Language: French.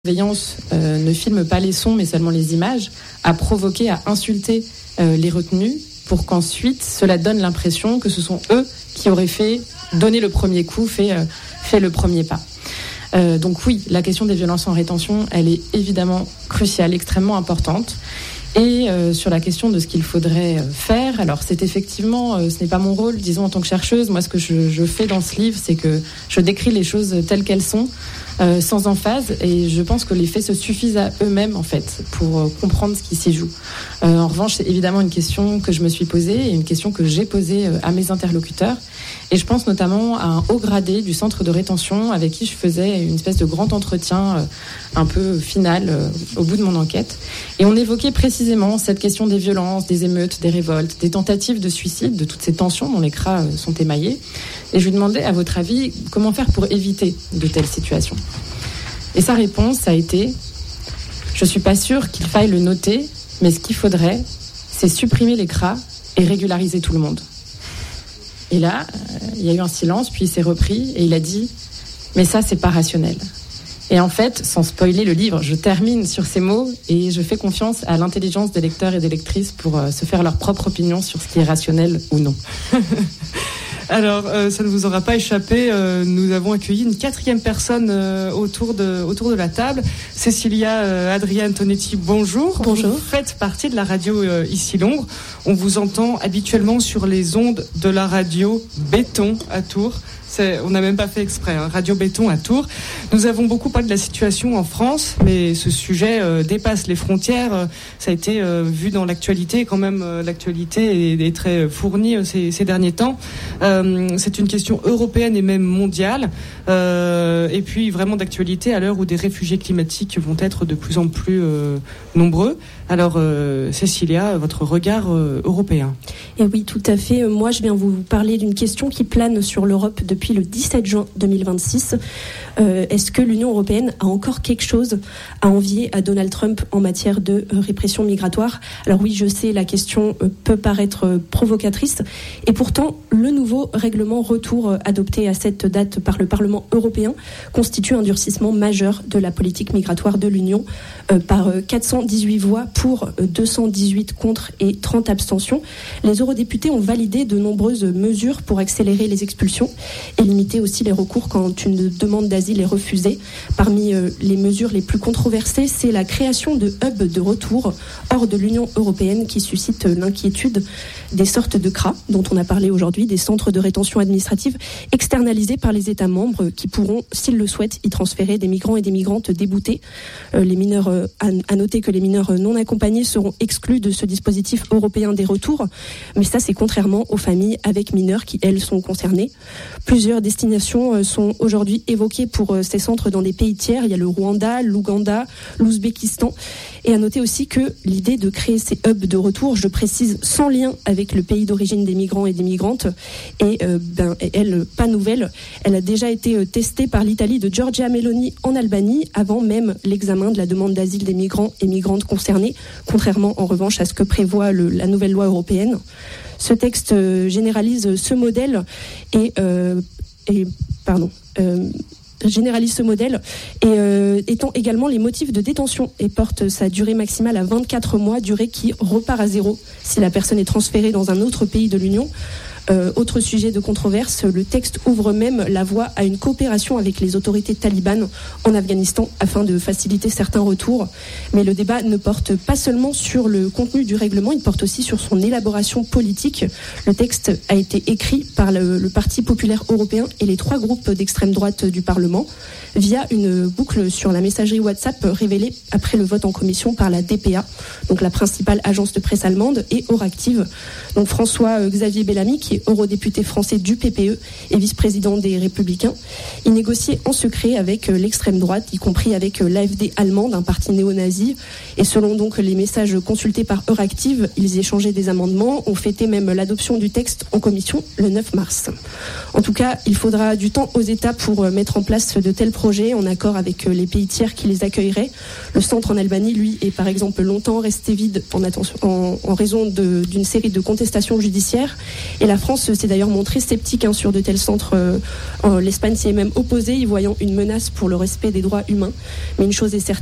surveillance ne filme pas les sons mais seulement les images, a provoqué, a insulté les retenus pour qu'ensuite cela donne l'impression que ce sont eux qui auraient donné le premier coup, fait le premier pas. Donc oui, la question des violences en rétention, elle est évidemment cruciale, extrêmement importante. Et sur la question de ce qu'il faudrait faire, alors c'est effectivement, ce n'est pas mon rôle, disons en tant que chercheuse. Moi, ce que je fais dans ce livre, c'est que je décris les choses telles qu'elles sont, sans emphase, et je pense que les faits se suffisent à eux-mêmes en fait pour comprendre ce qui s'y joue. En revanche, c'est évidemment une question que je me suis posée et une question que j'ai posée à mes interlocuteurs. Et je pense notamment à un haut gradé du centre de rétention avec qui je faisais une espèce de grand entretien un peu final au bout de mon enquête. Et on évoquait précisément cette question des violences, des émeutes, des révoltes, des tentatives de suicide, de toutes ces tensions dont les cras sont émaillés. Et je lui demandais, à votre avis, comment faire pour éviter de telles situations ? Et sa réponse a été « Je suis pas sûre qu'il faille le noter, mais ce qu'il faudrait, c'est supprimer les cras et régulariser tout le monde. » Et là, il y a eu un silence, puis il s'est repris et il a dit « Mais ça, c'est pas rationnel. » Et en fait, sans spoiler le livre, je termine sur ces mots et je fais confiance à l'intelligence des lecteurs et des lectrices pour se faire leur propre opinion sur ce qui est rationnel ou non. Alors, ça ne vous aura pas échappé, nous avons accueilli une quatrième personne autour de la table. Cécilia Adrien-Tonetti, bonjour. Bonjour. Vous faites partie de la radio Ici Londres. On vous entend habituellement sur les ondes de la radio Béton à Tours. On n'a même pas fait exprès, hein, Radio Béton à Tours. Nous avons beaucoup parlé de la situation en France, mais ce sujet dépasse les frontières. Ça a été vu dans l'actualité, quand même l'actualité est très fournie ces derniers temps. C'est une question européenne et même mondiale. Et puis vraiment d'actualité à l'heure où des réfugiés climatiques vont être de plus en plus nombreux. Alors Cécilia, votre regard européen. Et oui, tout à fait. Moi, je viens vous parler d'une question qui plane sur l'Europe depuis le 17 juin 2026. Est-ce que l'Union européenne a encore quelque chose à envier à Donald Trump en matière de répression migratoire ? Alors oui, je sais, la question peut paraître provocatrice. Et pourtant, le nouveau règlement retour adopté à cette date par le Parlement européen constitue un durcissement majeur de la politique migratoire de l'Union par 418 voix pour, 218 contre et 30 abstentions. Les eurodéputés ont validé de nombreuses mesures pour accélérer les expulsions et limiter aussi les recours quand une demande d'asile est refusée. Parmi les mesures les plus controversées, c'est la création de hubs de retour hors de l'Union européenne qui suscite l'inquiétude, des sortes de CRA dont on a parlé aujourd'hui, des centres de rétention administrative externalisés par les États membres qui pourront, s'ils le souhaitent, y transférer des migrants et des migrantes déboutés. Les mineurs, à noter que les mineurs non accompagnés seront exclus de ce dispositif européen des retours, mais ça c'est contrairement aux familles avec mineurs qui, elles, sont concernées. Plusieurs destinations sont aujourd'hui évoquées pour ces centres dans des pays tiers. Il y a le Rwanda, l'Ouganda, l'Ouzbékistan. Et à noter aussi que l'idée de créer ces hubs de retour, je précise, sans lien avec le pays d'origine des migrants et des migrantes, elle, pas nouvelle. Elle a déjà été testée par l'Italie de Giorgia Meloni en Albanie, avant même l'examen de la demande d'asile des migrants et migrantes concernés, contrairement en revanche à ce que prévoit la nouvelle loi européenne. Ce texte généralise ce modèle étend également les motifs de détention et porte sa durée maximale à 24 mois, durée qui repart à zéro si la personne est transférée dans un autre pays de l'Union. Autre sujet de controverse, le texte ouvre même la voie à une coopération avec les autorités talibanes en Afghanistan afin de faciliter certains retours. Mais le débat ne porte pas seulement sur le contenu du règlement, il porte aussi sur son élaboration politique. Le texte a été écrit par le Parti populaire européen et les 3 groupes d'extrême droite du Parlement via une boucle sur la messagerie WhatsApp révélée après le vote en commission par la DPA, donc la principale agence de presse allemande, et Euractiv. Donc François-Xavier Bellamy, qui est eurodéputé français du PPE et vice-président des Républicains, il négociait en secret avec l'extrême droite, y compris avec l'AfD allemande, un parti néo-nazi. Et selon donc les messages consultés par Euractiv, ils échangeaient des amendements, ont fêté même l'adoption du texte en commission le 9 mars. En tout cas, il faudra du temps aux États pour mettre en place de tels projets en accord avec les pays tiers qui les accueilleraient. Le centre en Albanie, lui, est par exemple longtemps resté vide en raison d'une série de contestations judiciaires. Et la France s'est d'ailleurs montrée sceptique sur de tels centres. L'Espagne s'y est même opposée, y voyant une menace pour le respect des droits humains. Mais une chose est certaine,